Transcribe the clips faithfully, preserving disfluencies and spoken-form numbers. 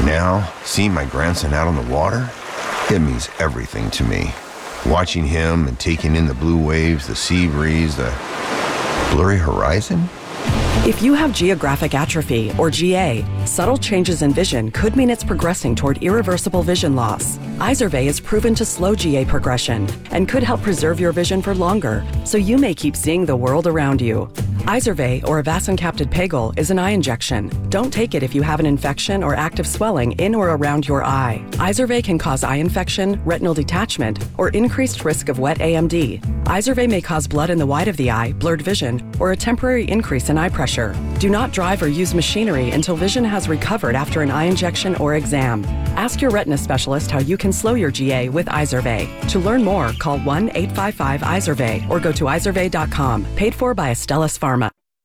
Now, seeing my grandson out on the water, it means everything to me. Watching him and taking in the blue waves, the sea breeze, the blurry horizon. If you have geographic atrophy, or G A, subtle changes in vision could mean it's progressing toward irreversible vision loss. Izervay is proven to slow G A progression and could help preserve your vision for longer, so you may keep seeing the world around you. Izervay, or avacincaptad pegol, is an eye injection. Don't take it if you have an infection or active swelling in or around your eye. Izervay can cause eye infection, retinal detachment, or increased risk of wet A M D. Izervay may cause blood in the white of the eye, blurred vision, or a temporary increase in eye pressure. Do not drive or use machinery until vision has recovered after an eye injection or exam. Ask your retina specialist how you can slow your G A with Izervay. To learn more, call one eight five five Izervay or go to izervay dot com. Paid for by Astellas Pharma.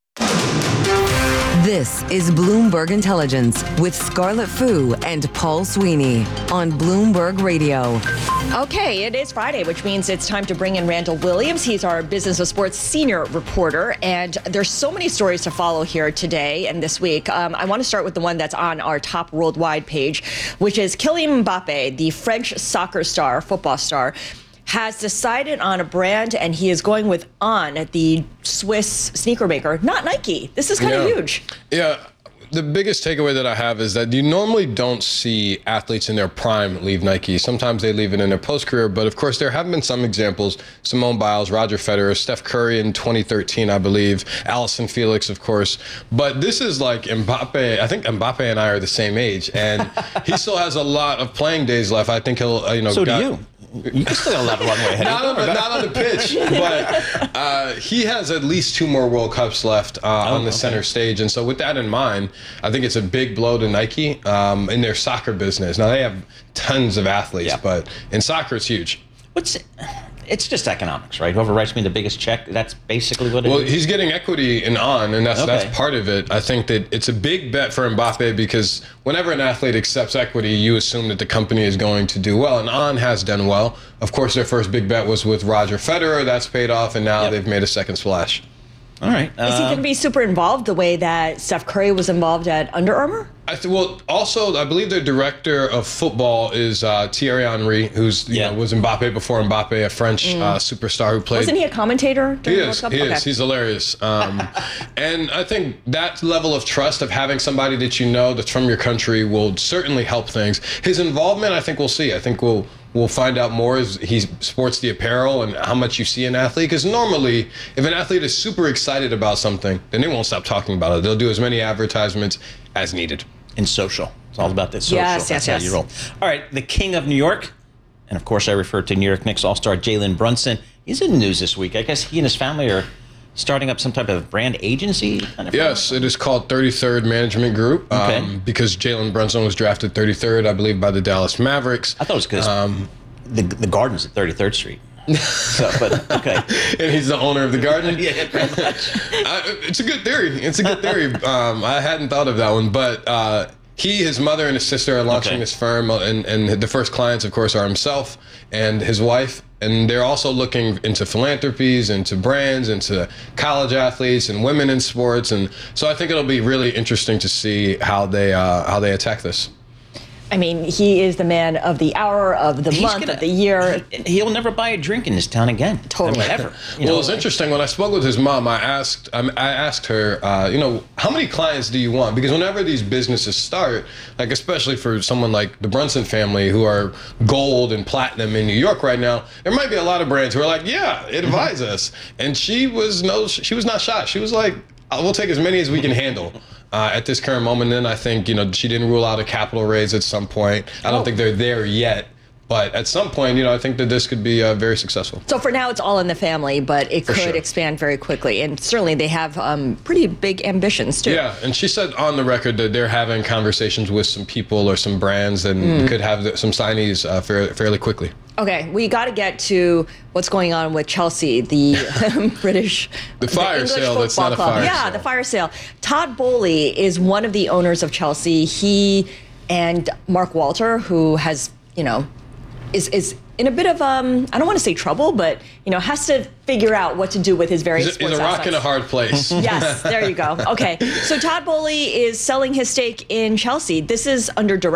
This is Bloomberg Intelligence with Scarlett Fu and Paul Sweeney on Bloomberg Radio. Okay, it is Friday, which means it's time to bring in Randall Williams. He's our Business of Sports senior reporter, and there's so many stories to follow here today and this week. Um, I want to start with the one that's on our top worldwide page, which is Kylian Mbappe, the French soccer star, football star, has decided on a brand, and he is going with On, the Swiss sneaker maker, not Nike. This is kind of yeah. huge. Yeah. The biggest takeaway that I have is that you normally don't see athletes in their prime leave Nike. Sometimes they leave it in their post-career, but of course there have been some examples. Simone Biles, Roger Federer, Steph Curry in twenty thirteen, I believe, Allison Felix, of course. But this is like Mbappe. I think Mbappe and I are the same age, and he still has a lot of playing days left. I think he'll, uh, you know. So got, do you. You can still have a long way ahead. Not on, the, not on the pitch, but uh, he has at least two more World Cups left uh, oh, on the okay. center stage. And so with that in mind, I think it's a big blow to Nike um, in their soccer business. Now, they have tons of athletes, yeah. but in soccer, it's huge. What's It's just economics, right? Whoever writes me the biggest check, that's basically what it well, is. Well, he's getting equity in On, and that's okay. that's part of it. I think that it's a big bet for Mbappe because whenever an athlete accepts equity, you assume that the company is going to do well, and On has done well. Of course, their first big bet was with Roger Federer. That's paid off, and now yep. they've made a second splash. All right. Is he going to be super involved the way that Steph Curry was involved at Under Armour? I th- well, also, I believe their director of football is uh, Thierry Henry, who's you yeah. know was Mbappe before Mbappe, a French mm. uh, superstar who played. Wasn't he a commentator during he the is, World Cup? He okay. is. He's hilarious. Um, and I think that level of trust of having somebody that you know that's from your country will certainly help things. His involvement, I think we'll see. I think we'll we'll find out more as he sports the apparel and how much you see an athlete. Because normally, if an athlete is super excited about something, then they won't stop talking about it. They'll do as many advertisements as needed. In social. It's all about this social. Yes, That's yes, how yes. you roll. All right, the king of New York, and of course I refer to New York Knicks all-star Jalen Brunson. He's in the news this week. I guess he and his family are starting up some type of brand agency? Kind of yes, it is called thirty-third Management Group okay. um, because Jalen Brunson was drafted thirty-third, I believe, by the Dallas Mavericks. I thought it was because um, the, the Garden's at thirty-third Street. So, but okay. And he's the owner of the Garden? Yeah, pretty much. I, it's a good theory. It's a good theory. Um, I hadn't thought of that one, but uh, he, his mother, and his sister are launching okay. this firm, and, and the first clients, of course, are himself and his wife. And they're also looking into philanthropies, into brands, into college athletes and women in sports. And so I think it'll be really interesting to see how they uh, how they attack this. I mean, he is the man of the hour, of the He's month, gonna, of the year. He, he'll never buy a drink in this town again. Totally. I mean, ever. You well, know, it's interesting. When I spoke with his mom, I asked I asked her, uh, you know, how many clients do you want? Because whenever these businesses start, like especially for someone like the Brunson family who are gold and platinum in New York right now, there might be a lot of brands who are like, yeah, advise us. And she was no, she was not shy. She was like, we'll take as many as we can handle. Uh, at this current moment, then I think, you know, she didn't rule out a capital raise at some point. I don't oh. think they're there yet. But at some point, you know, I think that this could be uh, very successful. So for now, it's all in the family, but it For could sure. expand very quickly. And certainly they have um, pretty big ambitions, too. Yeah, and she said on the record that they're having conversations with some people or some brands and mm. could have the, some signees uh, fairly, fairly quickly. Okay, we got to get to what's going on with Chelsea, the British... The fire the sale that's not a club. fire yeah, sale. the fire sale. Todd Bowley is one of the owners of Chelsea. He and Mark Walter, who has, you know, is is in a bit of, um, I don't want to say trouble, but, you know, has to figure out what to do with his various He's a, sports he's a rock assets. in a hard place. Yes, there you go. Okay, so Todd Bowley is selling his stake in Chelsea. This is under direct